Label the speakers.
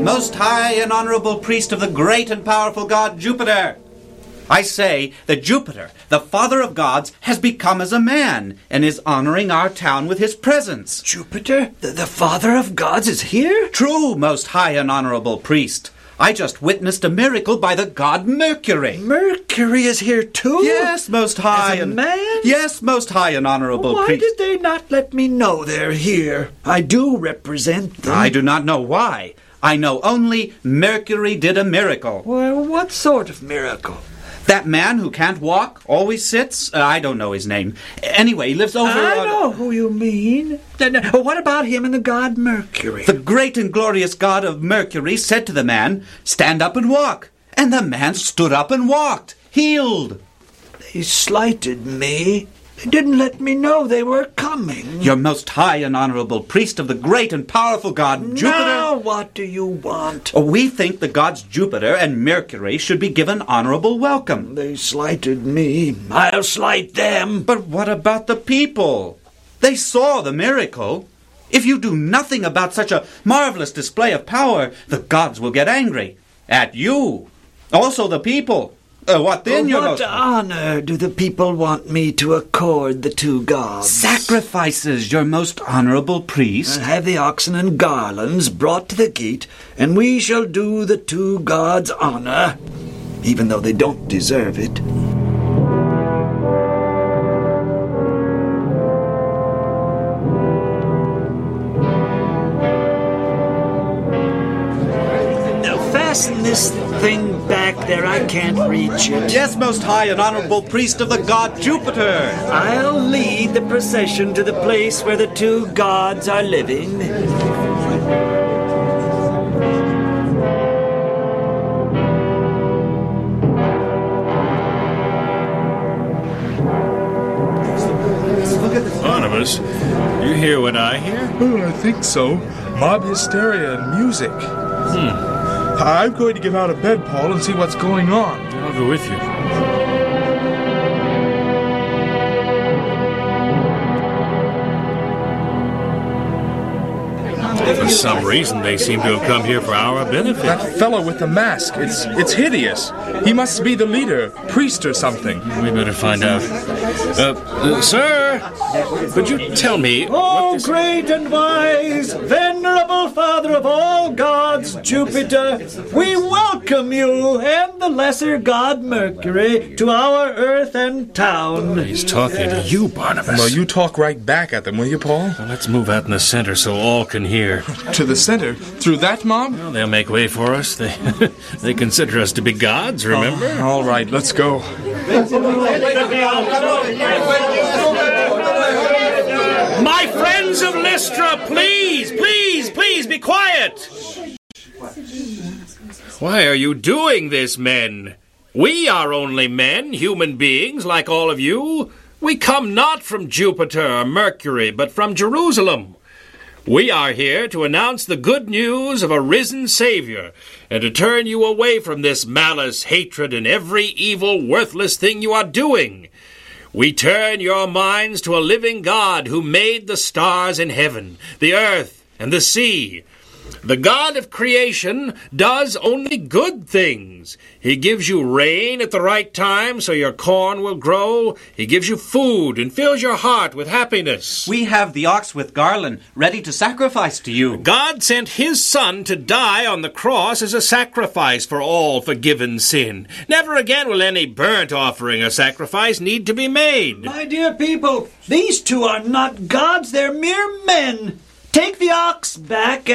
Speaker 1: Most high and honorable priest of the great and powerful god Jupiter, I say that Jupiter, the father of gods, has become as a man and is honoring our town with his presence.
Speaker 2: Jupiter, the father of gods, is here?
Speaker 1: True, most high and honorable priest. I just witnessed a miracle by the god Mercury.
Speaker 2: Mercury is here too?
Speaker 1: Yes, most high
Speaker 2: as a man?
Speaker 1: Yes, most high and honorable
Speaker 2: Why
Speaker 1: priest.
Speaker 2: did they not let me know they're here? I do represent them.
Speaker 1: I do not know why. I know only Mercury did a miracle.
Speaker 2: Well, what sort of miracle?
Speaker 1: That man who can't walk, always sits, I don't know his name. Anyway, he lives over...
Speaker 2: I know who you mean. What about him and the god Mercury?
Speaker 1: The great and glorious god of Mercury said to the man, "Stand up and walk." And the man stood up and walked, healed.
Speaker 2: They slighted me. They didn't let me know they were coming.
Speaker 1: Your most high and honorable priest of the great and powerful god Jupiter...
Speaker 2: Now what do you want?
Speaker 1: We think the gods Jupiter and Mercury should be given honorable welcome.
Speaker 2: They slighted me. I'll slight them.
Speaker 1: But what about the people? They saw the miracle. If you do nothing about such a marvelous display of power, the gods will get angry. At you. Also the people. What then, your
Speaker 2: What honor do the people want me to accord the two gods?
Speaker 1: Sacrifices, your most honorable priest.
Speaker 2: Have the oxen and garlands brought to the gate, and we shall do the two gods honor, even though they don't deserve it. Now fasten this thing back there. I can't reach it.
Speaker 1: Yes, most high and honorable priest of the god Jupiter.
Speaker 2: I'll lead the procession to the place where the two gods are living.
Speaker 3: Barnabas, you hear what I hear?
Speaker 4: Oh, I think so. Mob hysteria and music. I'm going to get out of bed, Paul, and see what's going on.
Speaker 3: I'll go with you. For some reason, they seem to have come here for our benefit.
Speaker 4: That fellow with the mask, it's hideous. He must be the leader, priest or something.
Speaker 3: We better find out. Sir, could you tell me...
Speaker 2: Oh, great and wise, venerable father of all gods, Jupiter, we welcome you and the lesser god Mercury to our earth and town.
Speaker 3: He's talking to you, Barnabas.
Speaker 4: Well, you talk right back at them, will you, Paul?
Speaker 3: Well, let's move out in the center so all can hear.
Speaker 4: To the center? Through that mob?
Speaker 3: Well, they'll make way for us. They consider us to be gods, remember?
Speaker 4: All right, let's go.
Speaker 3: My friends of Lystra, please, please, please be quiet! Why are you doing this, men? We are only men, human beings like all of you. We come not from Jupiter or Mercury, but from Jerusalem. We are here to announce the good news of a risen Savior and to turn you away from this malice, hatred, and every evil, worthless thing you are doing. We turn your minds to a living God who made the stars in heaven, the earth, and the sea. The God of creation does only good things. He gives you rain at the right time so your corn will grow. He gives you food and fills your heart with happiness.
Speaker 1: We have the ox with garland ready to sacrifice to you.
Speaker 3: God sent his Son to die on the cross as a sacrifice for all forgiven sin. Never again will any burnt offering or sacrifice need to be made.
Speaker 2: My dear people, these two are not gods, they're mere men. Take the ox back